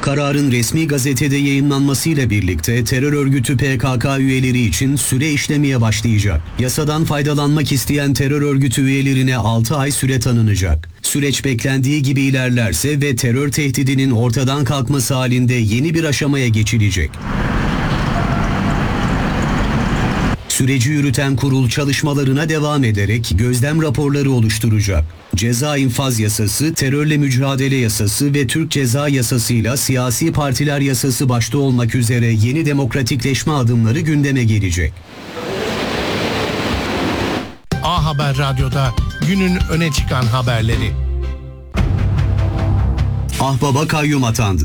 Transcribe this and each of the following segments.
Kararın resmi gazetede yayınlanmasıyla birlikte terör örgütü PKK üyeleri için süre işlemeye başlayacak. Yasadan faydalanmak isteyen terör örgütü üyelerine 6 ay süre tanınacak. Süreç beklendiği gibi ilerlerse ve terör tehdidinin ortadan kalkması halinde yeni bir aşamaya geçilecek. Süreci yürüten kurul çalışmalarına devam ederek gözlem raporları oluşturacak. Ceza infaz yasası, terörle mücadele yasası ve Türk Ceza Yasası'yla siyasi partiler yasası başta olmak üzere yeni demokratikleşme adımları gündeme gelecek. A Haber Radyo'da günün öne çıkan haberleri. Ahbaba kayyum atandı.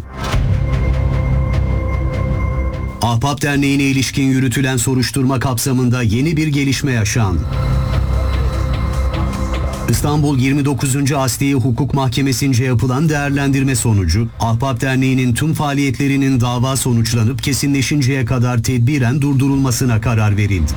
Ahbap Derneği'ne ilişkin yürütülen soruşturma kapsamında yeni bir gelişme yaşandı. İstanbul 29. Asliye Hukuk Mahkemesi'nce yapılan değerlendirme sonucu, Ahbap Derneği'nin tüm faaliyetlerinin dava sonuçlanıp kesinleşinceye kadar tedbiren durdurulmasına karar verildi.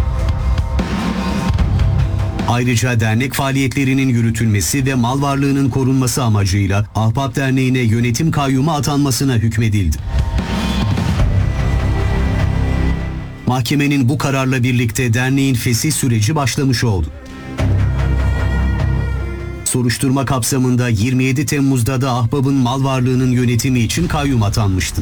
Ayrıca dernek faaliyetlerinin yürütülmesi ve mal varlığının korunması amacıyla Ahbap Derneği'ne yönetim kayyumu atanmasına hükmedildi. Mahkemenin bu kararla birlikte derneğin fesih süreci başlamış oldu. Soruşturma kapsamında 27 Temmuz'da da Ahbap'ın mal varlığının yönetimi için kayyum atanmıştı.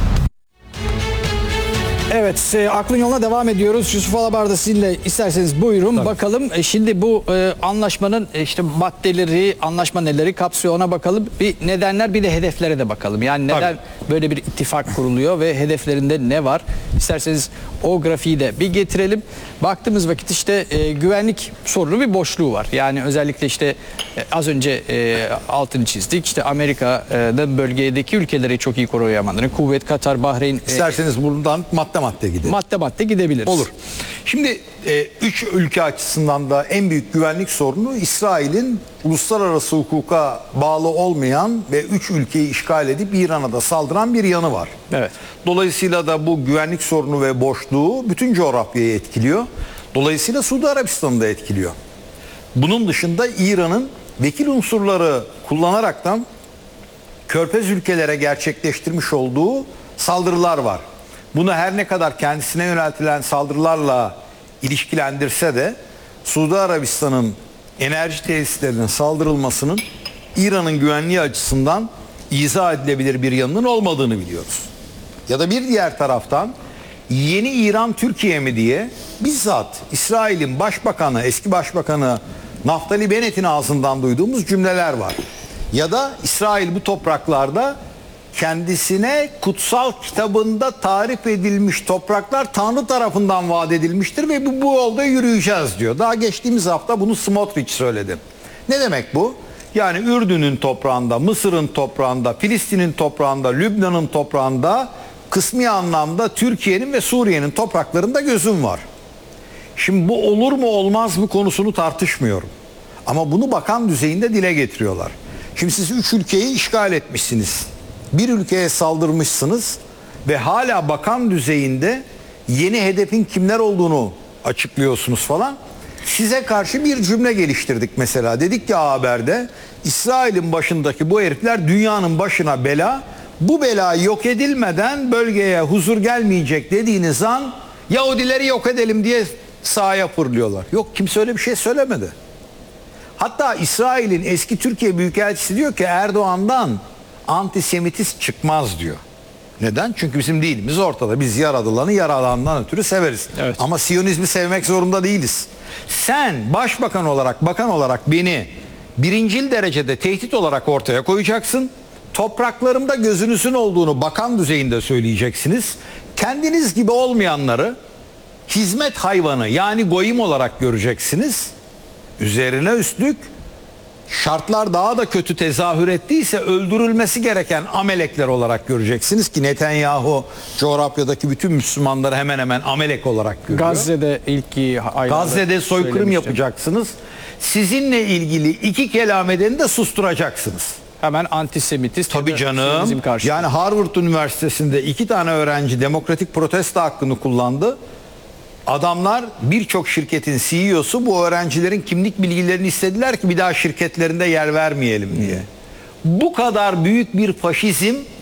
Evet, aklın yoluna devam ediyoruz. Yusuf Alabar da sizinle isterseniz buyurun. Tabii. Bakalım şimdi bu anlaşmanın işte maddeleri, anlaşma neleri kapsıyor ona bakalım. Bir nedenler bir de hedeflere de bakalım. Yani neden böyle bir ittifak kuruluyor ve hedeflerinde ne var? İsterseniz o grafiği de bir getirelim. Baktığımız vakit işte güvenlik sorunu bir boşluğu var. Yani özellikle işte az önce altını çizdik. İşte Amerika'nın bölgedeki ülkeleri çok iyi koruyamadığını, Kuveyt, Katar, Bahreyn. İsterseniz buradan madde gidelim. Madde gidebiliriz. Olur. Şimdi 3 ülke açısından da en büyük güvenlik sorunu İsrail'in uluslararası hukuka bağlı olmayan ve 3 ülkeyi işgal edip İran'a da saldıran bir yanı var. Evet. Dolayısıyla da bu güvenlik sorunu ve boşluğu bütün coğrafyayı etkiliyor. Dolayısıyla Suudi Arabistan'ı da etkiliyor. Bunun dışında İran'ın vekil unsurları kullanaraktan Körfez ülkelere gerçekleştirmiş olduğu saldırılar var. Bunu her ne kadar kendisine yöneltilen saldırılarla ilişkilendirse de Suudi Arabistan'ın enerji tesislerinin saldırılmasının İran'ın güvenliği açısından izah edilebilir bir yanının olmadığını biliyoruz. Ya da bir diğer taraftan yeni İran Türkiye mi diye bizzat İsrail'in başbakanı, eski başbakanı Naftali Bennett'in ağzından duyduğumuz cümleler var. Ya da İsrail bu topraklarda kendisine kutsal kitabında tarif edilmiş topraklar Tanrı tarafından vaat edilmiştir ve bu yolda yürüyeceğiz diyor. Daha geçtiğimiz hafta bunu Smotrich söyledi. Ne demek bu? Yani Ürdün'ün toprağında, Mısır'ın toprağında, Filistin'in toprağında, Lübnan'ın toprağında, kısmi anlamda Türkiye'nin ve Suriye'nin topraklarında gözüm var. Şimdi bu olur mu olmaz mı konusunu tartışmıyorum. Ama bunu bakan düzeyinde dile getiriyorlar. Şimdi siz 3 ülkeyi işgal etmişsiniz. Bir ülkeye saldırmışsınız ve hala bakan düzeyinde yeni hedefin kimler olduğunu açıklıyorsunuz falan. Size karşı bir cümle geliştirdik mesela. Dedik ki Haber'de İsrail'in başındaki bu herifler dünyanın başına bela. Bu bela yok edilmeden bölgeye huzur gelmeyecek dediğiniz an Yahudileri yok edelim diye sahaya fırlıyorlar. Yok, kimse öyle bir şey söylemedi. Hatta İsrail'in eski Türkiye Büyükelçisi diyor ki Erdoğan'dan antisemitist çıkmaz diyor. Neden? Çünkü bizim dinimiz ortada. Biz yaradılanı yaradandan ötürü severiz. Evet. Ama Siyonizmi sevmek zorunda değiliz. Sen başbakan olarak, bakan olarak beni birincil derecede tehdit olarak ortaya koyacaksın. Topraklarımda gözünüzün olduğunu bakan düzeyinde söyleyeceksiniz. Kendiniz gibi olmayanları hizmet hayvanı yani goyim olarak göreceksiniz. Üzerine üstlük şartlar daha da kötü tezahür ettiyse öldürülmesi gereken amelekler olarak göreceksiniz ki Netanyahu coğrafyadaki bütün Müslümanları hemen hemen amelek olarak görüyor. Gazze'de Gazze'de soykırım yapacaksınız. Sizinle ilgili 2 kelam edeni de susturacaksınız. Hemen antisemitist. Tabii canım. Yani Harvard Üniversitesi'nde 2 tane öğrenci demokratik protesto hakkını kullandı. Adamlar birçok şirketin CEO'su bu öğrencilerin kimlik bilgilerini istediler ki bir daha şirketlerinde yer vermeyelim diye. Bu kadar büyük bir faşizm